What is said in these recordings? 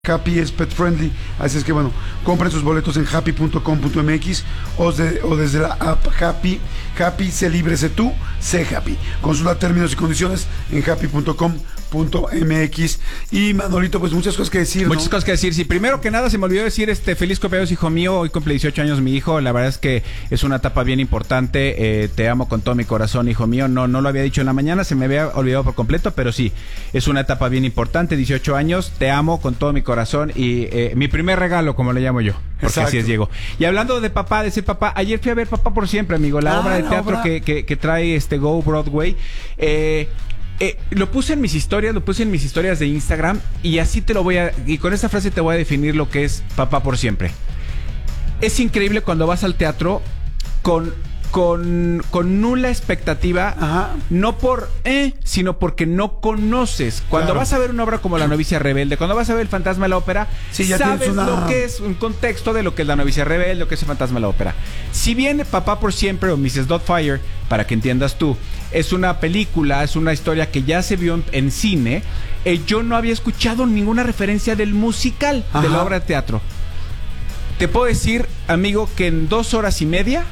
Happy es pet friendly, así es que bueno, compren sus boletos en happy.com.mx o desde la app Happy. Happy, sé libre, sé tú, sé happy. Consulta términos y condiciones en happy.com.mx. Y Manolito, pues muchas cosas que decir, Muchas cosas que decir. Sí, primero que nada se me olvidó decir feliz cumpleaños, hijo mío. Hoy cumple 18 años mi hijo. La verdad es que es una etapa bien importante. Te amo con todo mi corazón, hijo mío. No lo había dicho en la mañana, se me había olvidado por completo, pero sí, es una etapa bien importante. 18 años, te amo con todo mi corazón y mi primer regalo, como le llamo yo. Porque exacto, así es, Diego. Y hablando de papá, de ser papá, ayer fui a ver Papá por Siempre, amigo. La obra de teatro que trae Go Broadway. Lo puse en mis historias de Instagram y así y con esta frase te voy a definir lo que es Papá por Siempre. Es increíble cuando vas al teatro con nula expectativa. Ajá. No sino porque no conoces. Cuando vas a ver una obra como La Novicia Rebelde, cuando vas a ver El Fantasma de la Ópera, sí, ya sabes lo que es un contexto de lo que es La Novicia Rebelde, lo que es El Fantasma de la Ópera. Si bien Papá por Siempre o Mrs. Doubtfire, para que entiendas tú, es una película, es una historia que ya se vio en cine, yo no había escuchado ninguna referencia del musical. Ajá. De la obra de teatro. Te puedo decir, amigo, que en 2 horas y media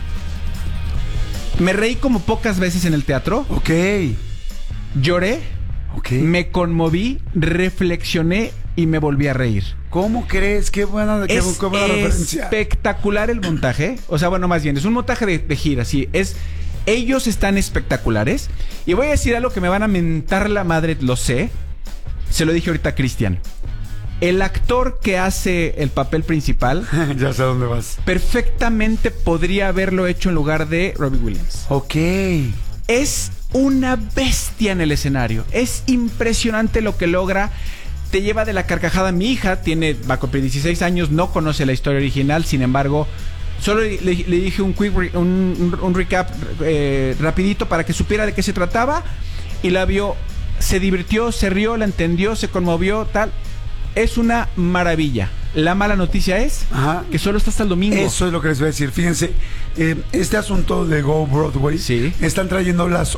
me reí como pocas veces en el teatro. Ok. Lloré. Ok. Me conmoví, reflexioné y me volví a reír. ¿Cómo crees? Qué buena referencia. Espectacular el montaje. O sea, bueno, más bien, es un montaje de gira, sí. Ellos están espectaculares. Y voy a decir algo que me van a mentar la madre, lo sé. Se lo dije ahorita a Cristian. El actor que hace el papel principal ya sé a dónde vas. Perfectamente podría haberlo hecho en lugar de Robbie Williams. Ok. Es una bestia en el escenario. Es impresionante lo que logra. Te lleva de la carcajada. Mi hija va a cumplir 16 años, no conoce la historia original, sin embargo, solo le dije un recap rapidito para que supiera de qué se trataba y la vio, se divirtió, se rió, la entendió, se conmovió, tal. Es una maravilla. La mala noticia es que solo está hasta el domingo. Eso es lo que les voy a decir. Fíjense, este asunto de Go Broadway, sí, están trayendo las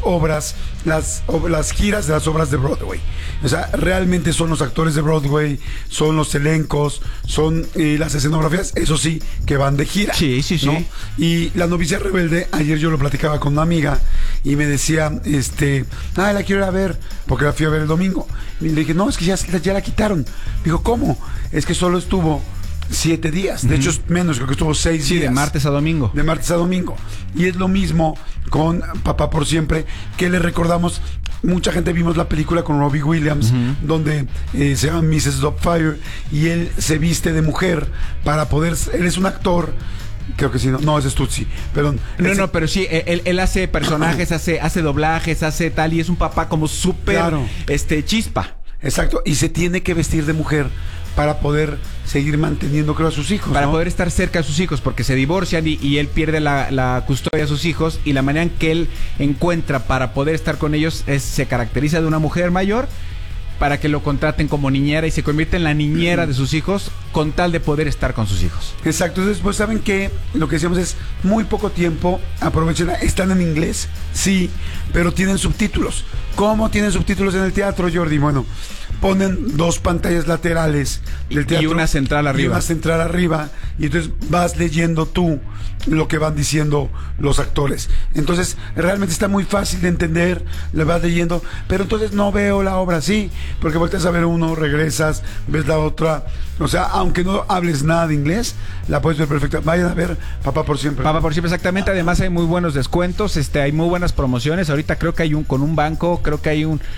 giras de las obras de Broadway. O sea, realmente son los actores de Broadway, son los elencos, son las escenografías, eso sí, que van de gira. Sí, sí, sí. ¿No? Y La Novicia Rebelde, ayer yo lo platicaba con una amiga y me decía, la quiero ir a ver, porque la fui a ver el domingo. Y le dije, no, es que ya la quitaron. Dijo, ¿cómo? Es que solo estuvo 7 días. De hecho, es menos, creo que estuvo 6 días. Sí, de martes a domingo. De martes a domingo. Y es lo mismo con Papá por Siempre, que le recordamos. Mucha gente vimos la película con Robbie Williams, donde se llama Mrs. Doubtfire, y él se viste de mujer para poder. Él es un actor. Creo que sí, no, ese es Tutsi, perdón. No, pero sí, él hace personajes, hace doblajes, hace tal, y es un papá como súper, chispa. Exacto, y se tiene que vestir de mujer para poder seguir manteniendo, creo, a sus hijos. Para poder estar cerca de sus hijos, porque se divorcian y él pierde la custodia de sus hijos, y la manera en que él encuentra para poder estar con ellos se caracteriza de una mujer mayor para que lo contraten como niñera y se convierte en la niñera de sus hijos con tal de poder estar con sus hijos. Exacto, entonces pues saben que lo que decíamos es muy poco tiempo, aprovechen, están en inglés, sí, pero tienen subtítulos. ¿Cómo tienen subtítulos en el teatro, Jordi? Bueno, ponen 2 pantallas laterales del teatro y una central arriba, y entonces vas leyendo tú lo que van diciendo los actores. Entonces realmente está muy fácil de entender, le vas leyendo, pero entonces no veo la obra, sí, porque volteas a ver uno, regresas, ves la otra. O sea, aunque no hables nada de inglés, la puedes ver perfecta. Vayan a ver Papá por Siempre. Papá por Siempre, exactamente. Además hay muy buenos descuentos, hay muy buenas promociones. Ahorita creo que hay con un banco, creo que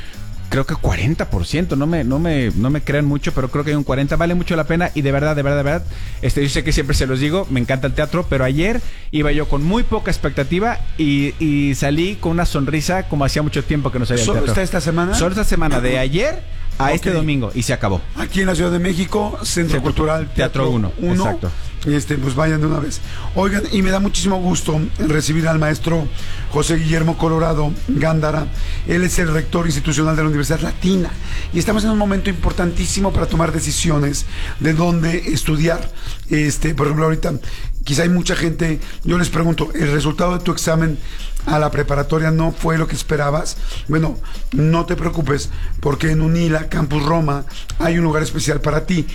40%, no me crean mucho, pero creo que hay un 40%, vale mucho la pena. Y de verdad, yo sé que siempre se los digo, me encanta el teatro, pero ayer iba yo con muy poca expectativa y salí con una sonrisa como hacía mucho tiempo que no salía al teatro. ¿Solo está esta semana? Solo esta semana, de ayer a este domingo, y se acabó. Aquí en la Ciudad de México, Centro Cultural Teatro 1. Exacto. Pues vayan de una vez. Oigan, y me da muchísimo gusto recibir al maestro José Guillermo Colorado Gándara. Él es el rector institucional de la Universidad Latina y estamos en un momento importantísimo para tomar decisiones de dónde estudiar. Por ejemplo, ahorita quizá hay mucha gente, yo les pregunto, ¿el resultado de tu examen a la preparatoria no fue lo que esperabas, bueno, no te preocupes, porque en UNILA, Campus Roma, hay un lugar especial para ti.